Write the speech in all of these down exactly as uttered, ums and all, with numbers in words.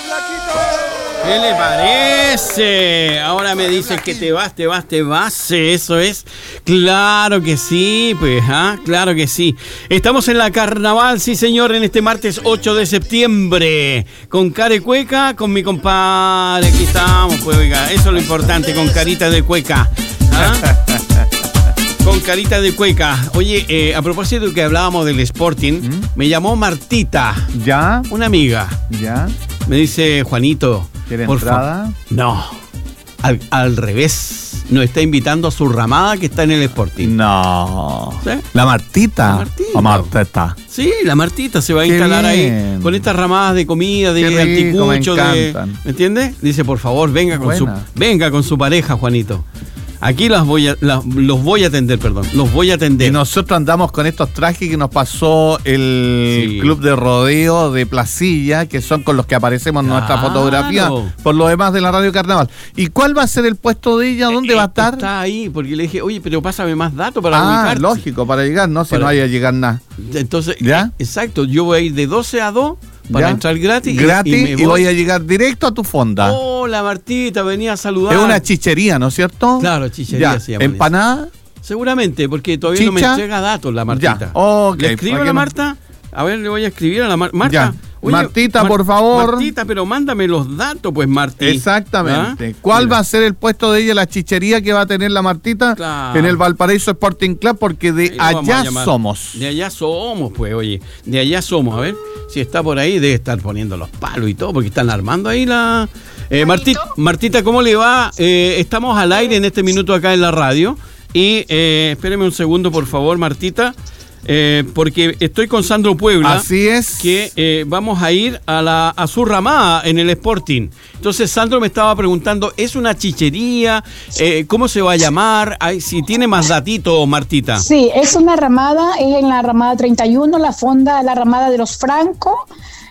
¿Qué le parece? Ahora me dices que te vas, te vas, te vas. Eso es. Claro que sí, pues, ¿ah? Claro que sí. Estamos en la carnaval, sí, señor, en este martes ocho de septiembre. Con Care Cueca, con mi compadre. Aquí estamos, pues, oiga. Eso es lo importante, con carita de cueca. ¿Ah? Con carita de cueca. Oye, eh, a propósito de que hablábamos del Sporting, ¿Mm? me llamó Martita. ¿Ya? Una amiga. ¿Ya? Me dice, Juanito. ¿Quiere entrada? No, al, al revés. Nos está invitando a su ramada que está en el Sporting. No. ¿Sí? ¿La Martita? La Martita. ¿O Martita? Sí, la Martita se va a Qué instalar bien. ahí con estas ramadas de comida, de Qué rico, anticucho, me de, encantan. ¿me entiendes? Dice, por favor, venga con su, Buena. venga con su pareja, Juanito. Aquí las voy a, las- los voy a atender, perdón. Los voy a atender. Y nosotros andamos con estos trajes que nos pasó el Sí. club de rodeo de Placilla, que son con los que aparecemos en nuestra Claro. fotografía, por lo demás de la Radio Carnaval. ¿Y cuál va a ser el puesto de ella? ¿Dónde Eh, va a estar? Está ahí, porque le dije, oye, pero pásame más datos para Ah, ubicarte. lógico, para llegar, no, si Para- no vaya a llegar nada. Entonces, ¿Ya? eh, exacto, yo voy a ir de doce a dos para ¿Ya? entrar gratis. y- Gratis y, y, me voy a llegar directo a tu fonda. Hola, Martita, venía a saludar. Es una chichería, ¿no es cierto? Claro, chichería Ya. se llama. ¿Empanada? Seguramente, porque todavía no me ¿Chicha? entrega datos la Martita. Ya, ok, ¿Le escribo ¿para a qué la no? Marta? A ver, le voy a escribir a la Mar- Marta. Ya. Martita, por favor. Martita, pero mándame los datos, pues, Martí. Exactamente. ¿Ah? ¿Cuál Mira. va a ser el puesto de ella, la chichería que va a tener la Martita Claro. en el Valparaíso Sporting Club? Porque de Ahí lo vamos a allá llamar. somos. De allá somos, pues, oye. De allá somos. A ver, si está por ahí, debe estar poniendo los palos y todo, porque están armando ahí la... Eh, Marti- Martita, ¿cómo le va? Eh, estamos al aire en este minuto acá en la radio. Y eh, espéreme un segundo, por favor, Martita. Eh, porque estoy con Sandro Puebla. Así es. Que eh, vamos a ir a, la, a su ramada en el Sporting. Entonces Sandro me estaba preguntando, ¿es una chichería? Eh, ¿Cómo se va a llamar? Ay, si tiene más datito, Martita. Sí, es una ramada, es en la ramada treinta y uno, la fonda, la ramada de los Franco,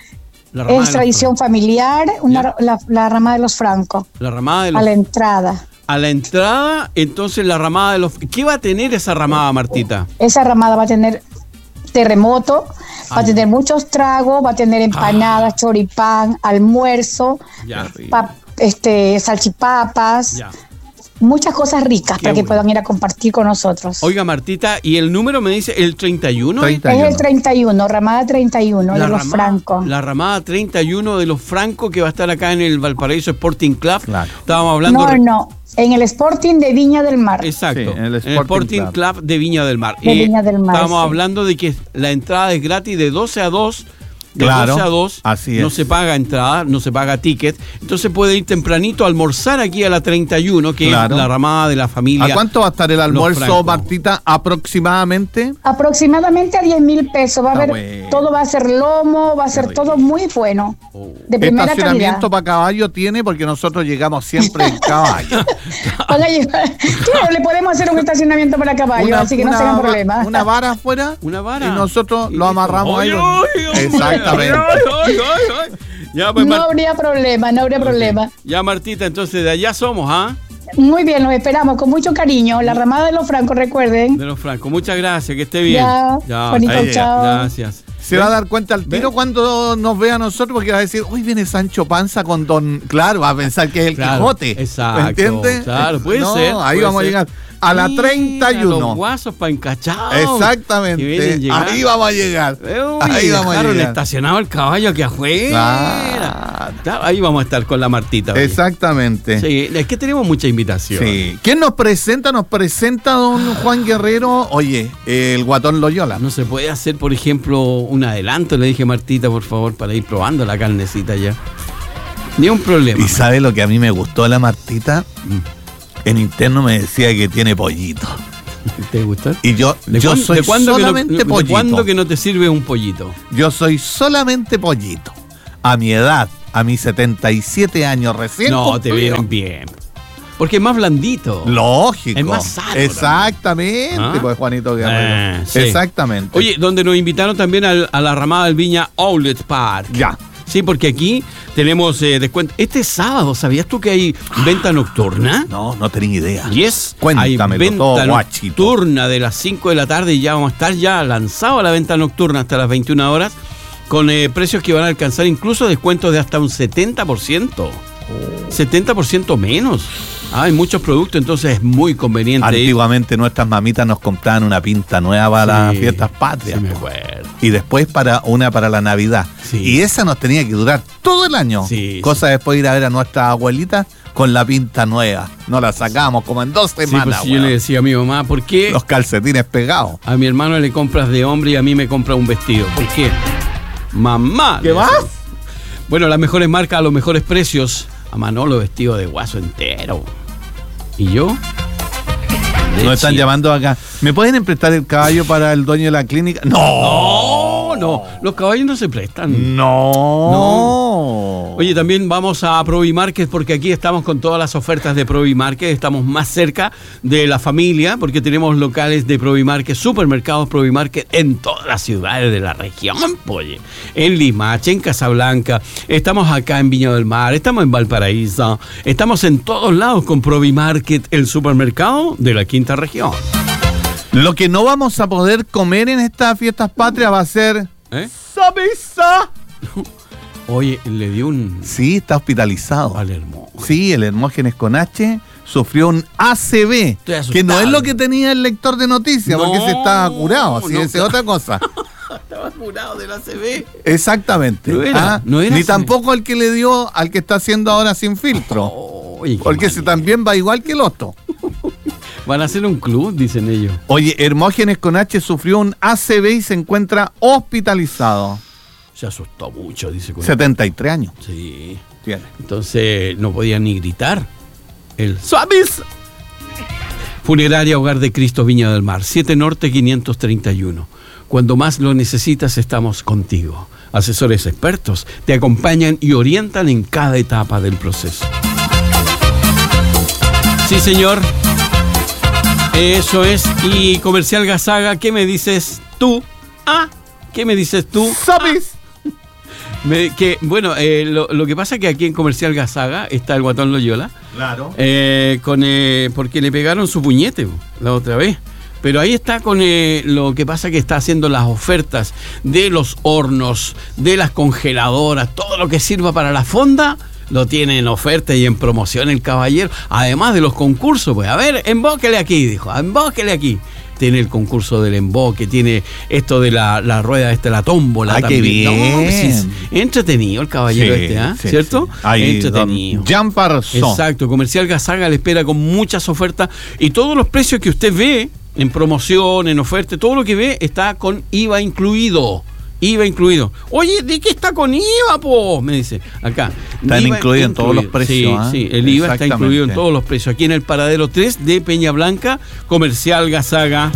La ramada de es los tradición familiar, una, la, la ramada de los Franco, La ramada de los... a la entrada. A la entrada, entonces la ramada de los... ¿Qué va a tener esa ramada, Martita? Esa ramada va a tener terremoto, va a Ay. tener muchos tragos, va a tener empanadas, choripán, almuerzo, Ya. pa- este, salchipapas, Ya. muchas cosas ricas Qué para que bueno. puedan ir a compartir con nosotros. Oiga, Martita, ¿y el número me dice el treinta y uno? treinta. Es el treinta y uno, ramada treinta y uno de los ramada- Franco. La ramada treinta y uno de los Franco que va a estar acá en el Valparaíso Sporting Club. Claro. Estábamos hablando... No, re- no, en el Sporting de Viña del Mar. Exacto, Sí, en el en el Sporting Sporting Club. Club. de Viña del Mar. De Viña del Mar, Estábamos sí. hablando de que la entrada es gratis de doce a dos. De Claro, doce a dos, así no es. se paga entrada, no se paga ticket. Entonces puede ir tempranito a almorzar aquí a la treinta y uno, que Claro. es la ramada de la familia. ¿A cuánto va a estar el Los almuerzo, Franco. Martita, aproximadamente? Aproximadamente a diez mil pesos. Va a Está haber, bueno. todo va a ser lomo, va a ser todo muy bueno. Oh. De primera calidad. Estacionamiento para caballo tiene, porque nosotros llegamos siempre en caballo. Van a llevar- claro, le podemos hacer un estacionamiento para caballos, Una- así que no una se hagan va- problemas. Una vara afuera. Una vara. Y nosotros Y lo listo. amarramos ahí. Ay, con- ay, ay, Exactamente. ay, ay, ay, ay. Ya, pues, No Mar- habría problema, no habría problema. ya, Martita, entonces de allá somos, ¿ah? Muy bien, los esperamos con mucho cariño. La ramada de los Francos, recuerden. De los Francos. Muchas gracias, que esté bien. Ya, bonito, ahí llega. chao. Gracias. Se va a dar cuenta al tiro ¿Ven? cuando nos vea a nosotros, porque va a decir, uy, viene Sancho Panza con Don... Claro, va a pensar que es el Claro, Quijote. exacto, ¿Me entiendes? claro, puede No, ser, ahí puede vamos ser. a llegar. A la Mira, treinta y uno. Los guasos para encachados. que vienen Exactamente. llegando. Ahí vamos a llegar. Uy, Ahí vamos a dejaron llegar. estacionado el caballo aquí afuera. Claro. Claro, ahí vamos a estar con la Martita. oye. Exactamente. Sí. Sí, es que tenemos mucha invitación. ¿Quién nos presenta? Nos presenta don Juan Guerrero. Oye, el Guatón Loyola. No se puede hacer, por ejemplo, un adelanto, le dije a Martita, por favor, para ir probando la carnecita ya. Ni un problema. ¿Y sabe lo que a mí me gustó la Martita? En interno me decía que tiene pollito. ¿Te gusta? Y yo, ¿De yo cuán- soy de cuándo que no- solamente de pollito. cuándo que no te sirve un pollito? Yo soy solamente pollito. A mi edad, a mis setenta y siete años recién. No, te cumplidos. vienen bien. Porque es más blandito. Lógico. Es más sano Exactamente, ¿Ah? pues Juanito Guerrero. Eh, sí. Exactamente. Oye, donde nos invitaron también al- a la ramada del Viña Outlet Park. Ya. Sí, porque aquí tenemos eh, descuento. Este sábado, ¿sabías tú que hay venta nocturna? No, no tenía idea. Yes, Cuéntamelo hay venta todo, guachito. nocturna de las cinco de la tarde y ya vamos a estar ya lanzados a la venta nocturna hasta las veintiuna horas. con eh, precios que van a alcanzar incluso descuentos de hasta un setenta por ciento. setenta por ciento menos. Ah, hay muchos productos, entonces es muy conveniente. Antiguamente ir. Nuestras mamitas nos compraban una pinta nueva para sí, las fiestas patrias. Sí, me acuerdo. Y después para una para la Navidad. Sí. Y esa nos tenía que durar todo el año. Sí, Cosa sí. después ir a ver a nuestras abuelitas con la pinta nueva. Nos la sacábamos como en dos semanas. Sí, pues, yo le decía a mi mamá, ¿por qué los calcetines pegados? A mi hermano le compras de hombre y a mí me compra un vestido? ¿Por qué? Mamá. ¿Qué más? Bueno, las mejores marcas a los mejores precios. A Manolo vestido de guaso entero. ¿Y yo? Nos están llamando acá. ¿Me pueden emprestar el caballo para el dueño de la clínica? No, no. Los caballos no se prestan. No. No. Oye, también vamos a Provimarket porque aquí estamos con todas las ofertas de Provimarket. Estamos más cerca de la familia porque tenemos locales de Provimarket, supermercados Provimarket en todas las ciudades de la región. Oye, en Limache, en Casablanca, estamos acá en Viña del Mar, estamos en Valparaíso, estamos en todos lados con Provimarket, el supermercado de la quinta región. Lo que no vamos a poder comer en estas fiestas patrias va a ser ¿Eh? ¡Sabisa! Oye, le dio un... Sí, está hospitalizado. Al Hermógenes. Sí, el Hermógenes con H sufrió un A C V, que no es lo que tenía el lector de noticias, no, porque ese estaba curado, así no, esa es otra cosa. Estaba curado del A C V. Exactamente. No era, ¿Ah? no era Ni A C V. Tampoco al que le dio al que está haciendo ahora sin filtro. Oye, porque ese también va igual que el otro. Van a hacer un club, dicen ellos. Oye, Hermógenes con H sufrió un A C V y se encuentra hospitalizado. Se asustó mucho, dice. Con setenta y tres años. Sí. Tiene. Entonces no podía ni gritar. El Suavis. Funeraria Hogar de Cristo Viña del Mar, siete Norte quinientos treinta y uno. Cuando más lo necesitas, estamos contigo. Asesores expertos te acompañan y orientan en cada etapa del proceso. Sí, señor. Eso es. Y Comercial Gazaga, ¿qué me dices tú? Ah, ¿qué me dices tú? ¿Sabes? Me, que, bueno, eh, lo, lo que pasa es que aquí en Comercial Gazaga está el Guatón Loyola. Claro. Eh, con, eh, porque le pegaron su puñete la otra vez. Pero ahí está con eh, lo que pasa que está haciendo las ofertas de los hornos, de las congeladoras, todo lo que sirva para la fonda, lo tiene en oferta y en promoción el caballero. Además de los concursos, pues, a ver, embóquele aquí, dijo, embóquele aquí. Tiene el concurso del emboque, tiene esto de la, la rueda, esta, la tómbola. ¡Ay, también. qué bien! No, pues, es entretenido el caballero Sí, este, ¿ah? sí, ¿Cierto? sí. Ahí, Entretenido. Jean Parsons. Exacto, Comercial Gazaga le espera con muchas ofertas y todos los precios que usted ve en promoción, en oferta, todo lo que ve está con I V A incluido. I V A incluido. Oye, ¿de qué está con I V A, po? Me dice acá. Están incluidos en todos los precios. Sí, ¿eh? sí, el I V A está Exactamente. incluido en todos los precios. Aquí en el paradero tres de Peña Blanca, Comercial Gazaga.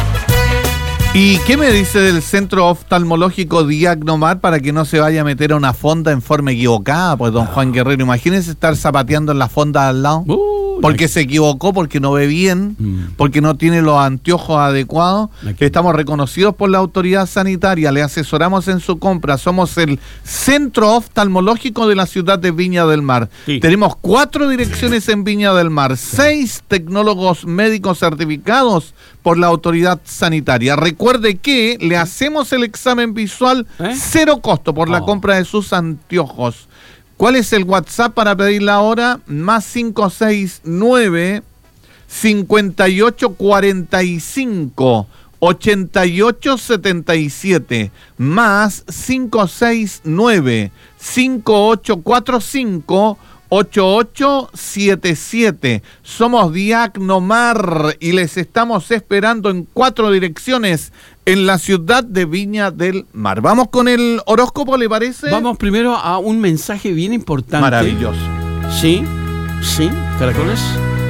¿Y qué me dice del centro oftalmológico Diagnomar para que no se vaya a meter a una fonda en forma equivocada? Pues don No. Juan Guerrero, imagínese estar zapateando en la fonda al lado. Uh, Porque la- se equivocó, porque no ve bien, Mm. porque no tiene los anteojos adecuados. Aquí. Estamos reconocidos por la autoridad sanitaria, le asesoramos en su compra. Somos el centro oftalmológico de la ciudad de Viña del Mar. Sí. Tenemos cuatro direcciones en Viña del Mar, seis tecnólogos médicos certificados por la autoridad sanitaria. Recuerde que le hacemos el examen visual ¿Eh? cero costo por la Oh. compra de sus anteojos. ¿Cuál es el WhatsApp para pedirla ahora? Más cinco seis nueve, cincuenta y ocho cuarenta y cinco, ochenta y ocho setenta y siete. Más cinco seis nueve, cinco ocho cuatro cinco, ocho ocho siete siete. Somos Diagnomar y les estamos esperando en cuatro direcciones en la ciudad de Viña del Mar. Vamos con el horóscopo, ¿le parece? Vamos primero a un mensaje bien importante. Maravilloso. Sí, sí, caracoles.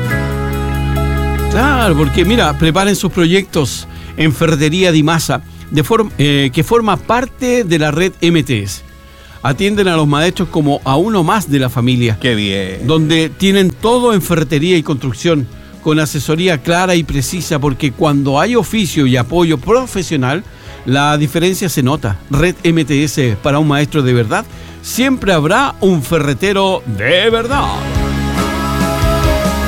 Claro, porque mira, preparen sus proyectos en Ferretería Dimasa, de forma, eh, que forma parte de la red M T S. Atienden a los maestros como a uno más de la familia, Qué bien. donde tienen todo en ferretería y construcción, con asesoría clara y precisa, porque cuando hay oficio y apoyo profesional, la diferencia se nota. Red M T S, para un maestro de verdad, siempre habrá un ferretero de verdad.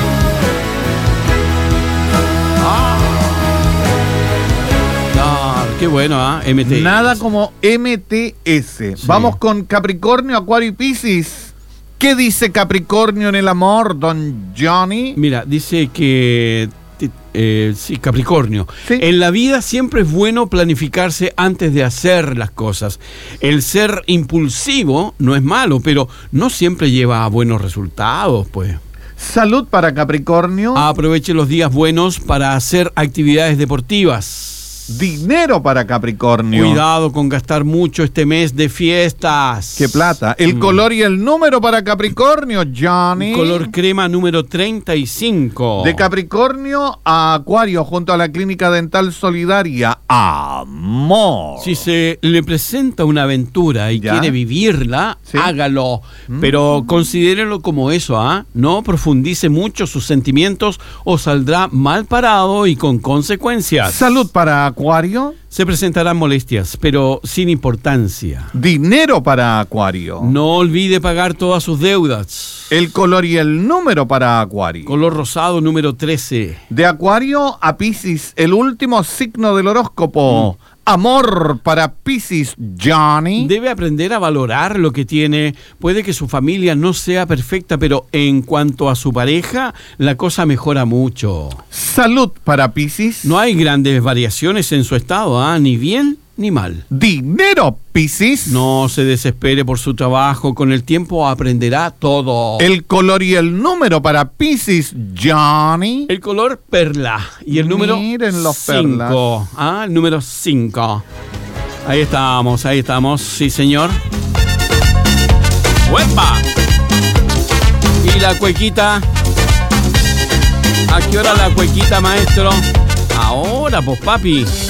Ah. Claro, qué bueno, ¿ah? M T S. Nada como M T S. Sí. Vamos con Capricornio, Acuario y Piscis. ¿Qué dice Capricornio en el amor, don Johnny? Mira, dice que... Eh, sí, Capricornio. Sí. En la vida siempre es bueno planificarse antes de hacer las cosas. El ser impulsivo no es malo, pero no siempre lleva a buenos resultados, pues. Salud para Capricornio. Aproveche los días buenos para hacer actividades deportivas. Dinero para Capricornio. Cuidado con gastar mucho este mes de fiestas. ¡Qué plata! El Mm. color y el número para Capricornio, Johnny. Color crema número treinta y cinco. De Capricornio a Acuario, junto a la Clínica Dental Solidaria. Amor. Si se le presenta una aventura y ¿Ya? quiere vivirla, Sí. hágalo. Pero considérelo como eso, ¿ah? No profundice mucho sus sentimientos o saldrá mal parado y con consecuencias. Salud para Acuario. Se presentarán molestias, pero sin importancia. Dinero para Acuario. No olvide pagar todas sus deudas. El color y el número para Acuario. Color rosado número trece. De Acuario a Piscis, el último signo del horóscopo. Mm. Amor para Piscis, Johnny. Debe aprender a valorar lo que tiene. Puede que su familia no sea perfecta, pero en cuanto a su pareja, la cosa mejora mucho. Salud para Piscis. No hay grandes variaciones en su estado, ¿ah? Ni bien ni mal. Dinero, Piscis. No se desespere por su trabajo, con el tiempo aprenderá todo. El color y el número para Piscis, Johnny. El color perla y el número Miren los cinco. Ah, el número cinco. Ahí estamos, ahí estamos, sí señor. ¡Huepa! Y la cuequita. ¿A qué hora la cuequita, maestro? Ahora, pues papi.